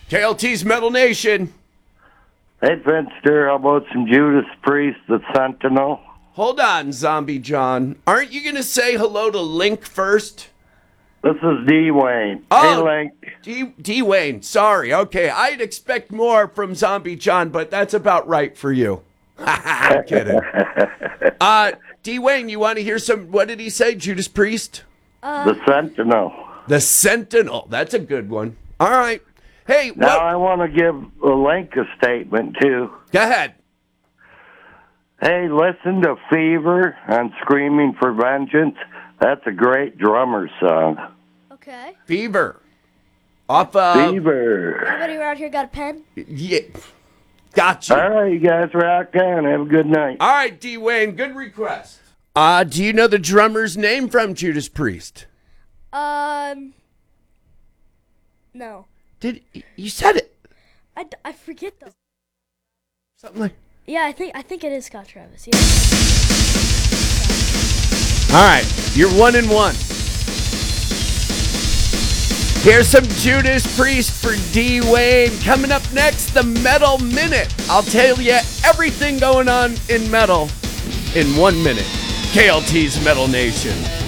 KLT's Metal Nation. Hey, Finster, how about some Judas Priest, the Sentinel? Hold on, Zombie John. Aren't you going to say hello to Link first? This is D. Wayne. Oh, Hey, Link. D. Wayne. Sorry. Okay, I'd expect more from Zombie John, but that's about right for you. I'm kidding. D. Wayne, you want to hear some, what did he say, Judas Priest? The Sentinel. The Sentinel. That's a good one. All right. Hey, Now I want to give Link a statement, too. Go ahead. Hey, listen to Fever on Screaming for Vengeance. That's a great drummer song. Okay. Fever. Off of... Fever. Anybody around here got a pen? Yeah. Gotcha. All right, you guys rock on. Have a good night. All right, D. Wayne, good request. Do you know the drummer's name from Judas Priest? No. You said it? I forget though. Something like. Yeah, I think it is Scott Travis. Yeah. All right, you're 1-1. Here's some Judas Priest for D. Wayne. Coming up next, the Metal Minute. I'll tell you everything going on in metal in 1 minute. KLT's Metal Nation.